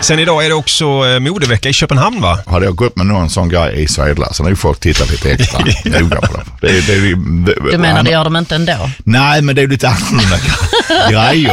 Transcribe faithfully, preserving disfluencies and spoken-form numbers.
Sen idag är det också eh, modevecka i Köpenhamn, va? Hade jag gått med någon sån grej i Södra så nu får jag titta lite extra noga på det. Det, det, det, det. Du menar det gör de inte ändå? Nej, men det är lite annorlunda grejer.